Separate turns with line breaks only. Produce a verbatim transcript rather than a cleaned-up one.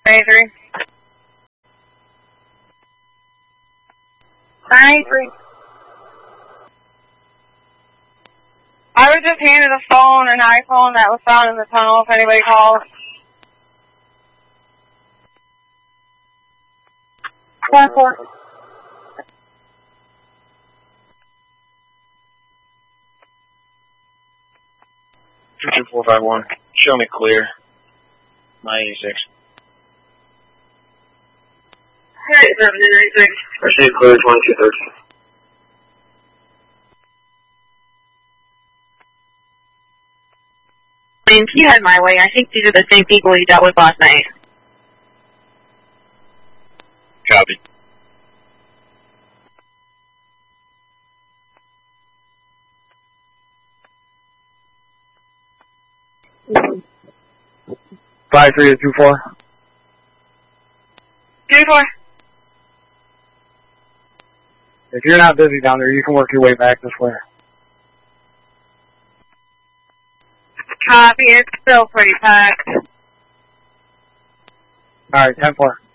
ninety-three. ninety-three. I was just handed a phone, an iPhone that was found in the tunnel if anybody calls. ten four.
two two four five one. Show me clear. nine eighty-six.
seven ninety-six.
Proceed clear twenty-two thirty.
I mean, you had my way. I think these are the same people you dealt with last night.
Copy.
Five three to two four.
Two four.
If you're not busy down there, you can work your way back this way.
Copy. It's still pretty packed.
All right, ten four.